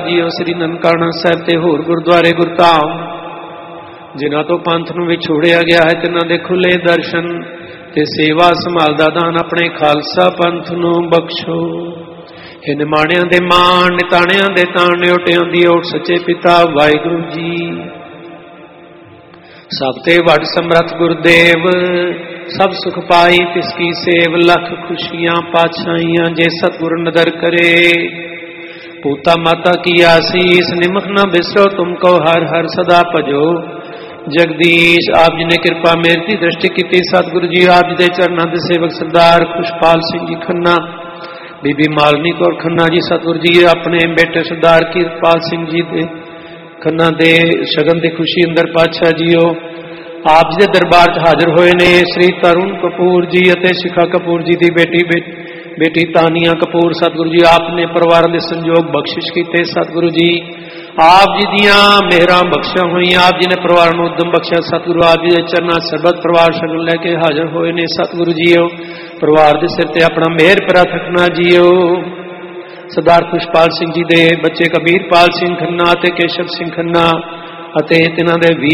JIO ਸ੍ਰੀ ਨਨਕਾਣਾ ਸਾਹਿਬ ਤੇ ਹੋਰ ਗੁਰਦੁਆਰੇ ਗੁਰਧਾਮ ਜਿਨ੍ਹਾਂ ਤੋਂ ਪੰਥ ਨੂੰ ਵਿਛੋੜਿਆ ਗਿਆ ਹੈ, ਤਿਨਾਂ ਦੇ ਖੁੱਲੇ ਦਰਸ਼ਨ ਤੇ ਸੇਵਾ ਸੰਭਾਲ ਦਾ ਦਾਨ ਆਪਣੇ ਖਾਲਸਾ ਪੰਥ ਨੂੰ ਬਖਸ਼ੋ। ਇਹ ਨਿਮਾਣਿਆਂ ਦੇ ਮਾਣ, ਨਿਤਾਣਿਆਂ ਦੇ ਤਾਣ, ਨਿਓਟਿਆਂ ਦੀ ਓਟ ਸੱਚੇ ਪਿਤਾ ਵਾਹਿਗੁਰੂ ਜੀ। ਸਭ ਤੇ ਵੱਡ ਸਮਰੱਥ ਗੁਰਦੇਵ, ਸਭ ਸੁਖ ਪਾਈ ਤਿਸ ਕੀ ਸੇਵ, ਲੱਖ ਖੁਸ਼ੀਆਂ ਪਾਤਸ਼ਾਹੀਆਂ ਜੇ ਸਤਿਗੁਰ ਨਦਰ ਕਰੇ। पूता माता की आसीस, निमख न बिसरो तुमको हर हर सदा भजो। जगदीश आप जी ने कृपा मेरी दृष्टि की, सतगुरु जी आप जी के चरणों के सेवक सरदार खुशपाल सिंह जी खन्ना, बीबी मालनी कौर खन्ना जी, सतगुरु जी अपने बेटे सरदार किरपाल सिंह जी दे खन्ना दे शगन की खुशी अंदर पातशाह जीओ आप जी के दरबार च हाजिर होए ने। श्री तरुण कपूर जी अते शिखा कपूर जी की बेटी तानिया कपूर, सतगुरु जी आपने परिवार के संयोग बख्शिश किए। सतगुरु जी आप जी दियां मेहरां बख्शियां हुई, आप जी ने परिवार को उद्यम बख्शिया। सतगुरु आप जी के चरणों सरबत परिवार शगन लैके हाजिर होए ने। सतगुरु जीओ परिवार के सिर ते अपना मेहर परा रखना जीओ। सरदार खुशपाल सिंह जी के बच्चे कबीरपाल सिंह खन्ना ते केशव सिंह खन्ना अते तिन्हां दे